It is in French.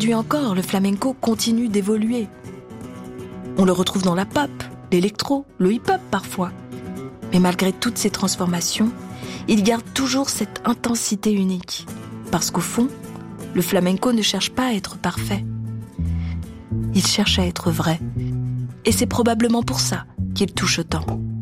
Aujourd'hui encore, le flamenco continue d'évoluer. On le retrouve dans la pop, l'électro, le hip-hop parfois. Mais malgré toutes ces transformations, il garde toujours cette intensité unique. Parce qu'au fond, le flamenco ne cherche pas à être parfait. Il cherche à être vrai. Et c'est probablement pour ça qu'il touche autant.